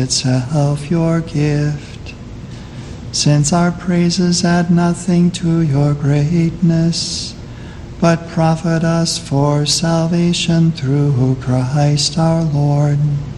itself your gift. Since our praises add nothing to your greatness, but profit us for salvation through Christ our Lord.